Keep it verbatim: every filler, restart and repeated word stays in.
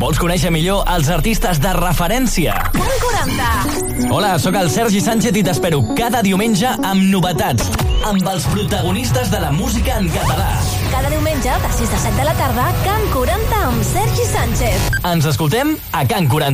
Vols conèixer millor els artistes de referència? Can quaranta. Hola, sóc el Sergi Sánchez i t'espero cada diumenge amb novetats, amb els protagonistes de la música en català. Cada diumenge, de sis a set de la tarda, Can quaranta amb Sergi Sánchez. Ens escoltem a Can quaranta.